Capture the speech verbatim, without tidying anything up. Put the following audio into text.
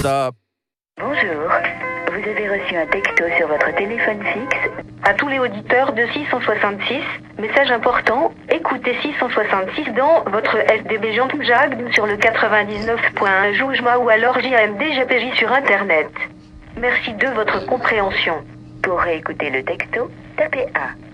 Stop. Bonjour, vous avez reçu un texto sur votre téléphone fixe. À tous les auditeurs de six cent soixante-six, message important, écoutez six cent soixante-six dans votre S D B Jean Jacques sur le quatre-vingt-dix-neuf point un Joujma ou alors J M D G P J sur Internet. Merci de votre compréhension. Pour réécouter le texto, tapez un.